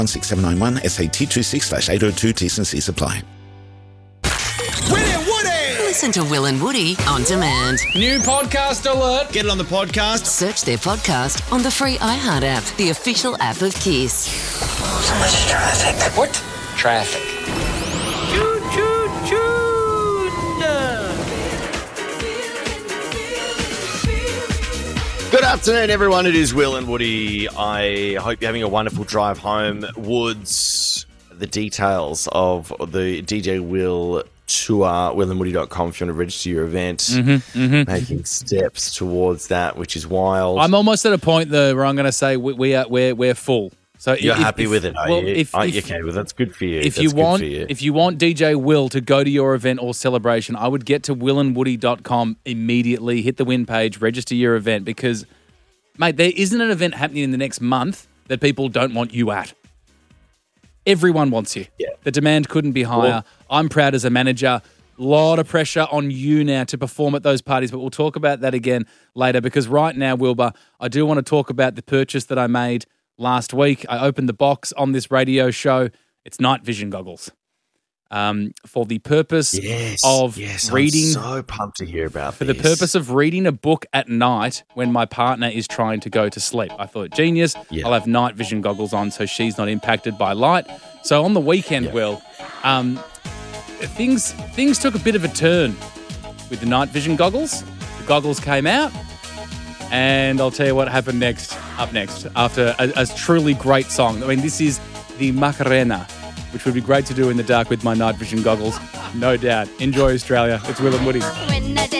16791 SAT26/802 T's and C's apply. Listen to Will and Woody on demand. New podcast alert. Get it on the podcast. Search their podcast on the free iHeart app, the official app of Kiss. So much traffic. What? Traffic. Choo, choo, choo. Good afternoon, everyone. It is Will and Woody. I hope you're having a wonderful drive home. Woods, the details of the DJ Will tour, willandwoody.com if you want to register your event. Making steps towards that, which is wild. I'm almost at a point, though, where I'm going to say we're full. So you're happy with it, are you? If, okay, well, that's good for you. If you want DJ Will to go to your event or celebration, I would get to willandwoody.com immediately, hit the win page, register your event, because, mate, there isn't an event happening in the next month that people don't want you at. Everyone wants you. Yeah. The demand couldn't be higher. Well, I'm proud as a manager. A lot of pressure on you now to perform at those parties, but we'll talk about that again later, because right now, Wilbur, I do want to talk about the purchase that I made last week. I opened the box on this radio show. It's night vision goggles. For the purpose of reading. I'm so pumped to hear about For the purpose of reading a book at night when my partner is trying to go to sleep. I thought, genius, I'll have night vision goggles on so she's not impacted by light. So on the weekend, Will, things took a bit of a turn with the night vision goggles. The goggles came out, and I'll tell you what happened up next, after a truly great song. I mean, this is the Macarena, which would be great to do in the dark with my night vision goggles, no doubt. Enjoy Australia. It's Will and Woody.